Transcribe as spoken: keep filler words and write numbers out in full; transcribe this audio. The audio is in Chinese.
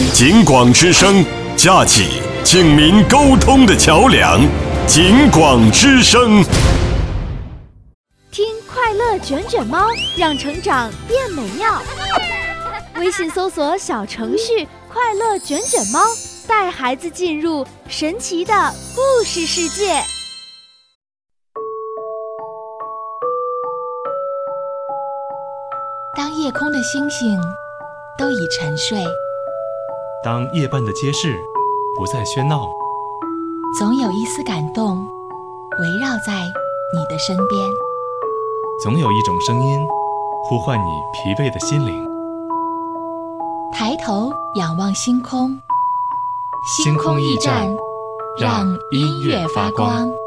警广之声，架起警民沟通的桥梁。警广之声， 听快乐卷卷猫，让成长变美妙。微信搜索小程序“快乐卷卷猫”，带孩子进入神奇的故事世界。 当夜空的星星都已沉睡， 当夜半的街市不再喧闹， 总有一丝感动围绕在你的身边， 总有一种声音呼唤你疲惫的心灵。 抬头仰望星空， 星空驿站，让音乐发光。